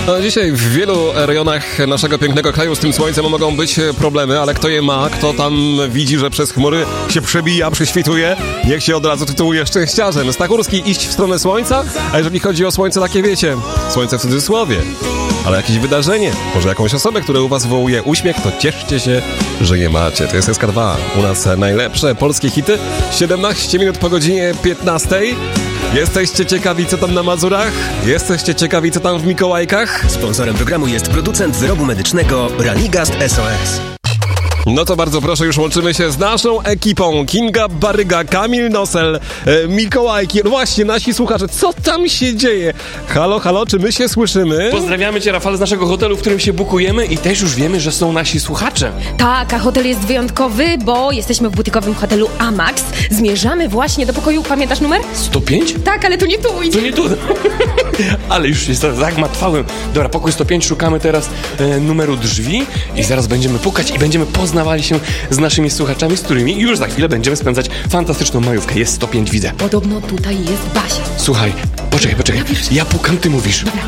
No, dzisiaj w wielu rejonach naszego pięknego kraju z tym słońcem mogą być problemy, ale kto je ma, kto tam widzi, że przez chmury się przebija, prześwituje, niech się od razu tytułuje szczęściarzem. Stachurski iść w stronę słońca, a jeżeli chodzi o słońce, takie wiecie, słońce w cudzysłowie, ale jakieś wydarzenie, może jakąś osobę, która u was wywołuje uśmiech, to cieszcie się, że je macie. To jest SK2. U nas najlepsze polskie hity. 17 minut po godzinie 15. Jesteście ciekawi, co tam na Mazurach? Jesteście ciekawi, co tam w Mikołajkach? Sponsorem programu jest producent wyrobu medycznego Ranigast SOS. No to bardzo proszę, już łączymy się z naszą ekipą. Kinga Baryga, Kamil Nosel, Mikołajki. No właśnie, nasi słuchacze, co tam się dzieje? Halo, halo, czy my się słyszymy? Pozdrawiamy Cię, Rafale, z naszego hotelu, w którym się bukujemy i też już wiemy, że są nasi słuchacze. Tak, a hotel jest wyjątkowy, bo jesteśmy w butikowym hotelu Amax. Zmierzamy właśnie do pokoju, pamiętasz numer? 105? Tak, ale to nie tu. To nie tu. Ale już jest zagmatwałem. Dobra, pokój 105, szukamy teraz numeru drzwi i zaraz będziemy pukać i będziemy poznawali się z naszymi słuchaczami, z którymi już za chwilę będziemy spędzać fantastyczną majówkę. Jest 105, widzę. Podobno tutaj jest Basia. Słuchaj, poczekaj. Ja pukam, ty mówisz. Dobra.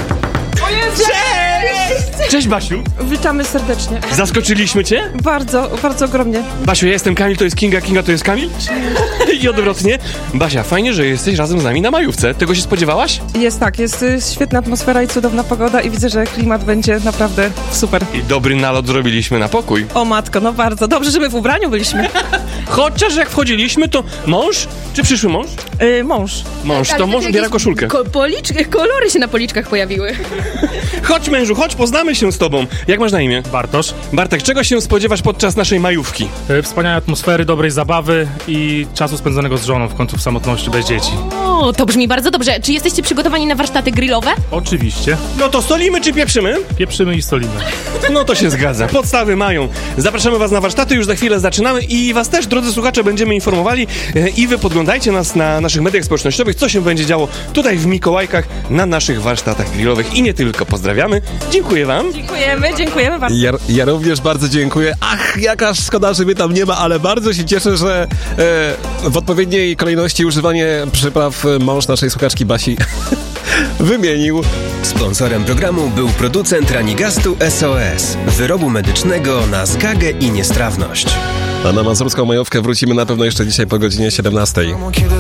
Cześć, Basiu. Witamy serdecznie. Zaskoczyliśmy Cię? Bardzo, bardzo ogromnie. Basiu, ja jestem Kamil, to jest Kinga, Kinga to jest Kamil? I odwrotnie. Basia, fajnie, że jesteś razem z nami na majówce. Tego się spodziewałaś? Jest świetna atmosfera i cudowna pogoda i widzę, że klimat będzie naprawdę super. I dobry nalot zrobiliśmy na pokój. O matko, no bardzo. Dobrze, że my w ubraniu byliśmy. Chociaż jak wchodziliśmy, to mąż czy przyszły mąż? Mąż. Mąż, to mąż ubiera koszulkę. Kolory się na policzkach pojawiły. Chodź, mężu, chodź, poznamy się z tobą. Jak masz na imię? Bartosz. Bartek, czego się spodziewasz podczas naszej majówki? Wspaniałej atmosfery, dobrej zabawy i czasu spędzonego z żoną w końcu w samotności bez dzieci. O, to brzmi bardzo dobrze. Czy jesteście przygotowani na warsztaty grillowe? Oczywiście. No to solimy czy pieprzymy? Pieprzymy i solimy. No to się zgadza. Podstawy mają. Zapraszamy was na warsztaty, już za chwilę zaczynamy i was też, drodzy słuchacze, będziemy informowali i wy podglądajcie nas na naszych mediach społecznościowych, co się będzie działo tutaj w Mikołajkach na naszych warsztatach grillowych i nie tylko. Pozdrawiamy. Dziękuję wam. Dziękujemy bardzo. Ja również bardzo dziękuję. Ach, jaka szkoda, że mnie tam nie ma, ale bardzo się cieszę, że w odpowiedniej kolejności używanie przypraw mąż naszej słuchaczki Basi wymienił. Sponsorem programu był producent Ranigastu SOS. Wyrobu medycznego na zgagę i niestrawność. A na mazurską majówkę wrócimy na pewno jeszcze dzisiaj po godzinie 17.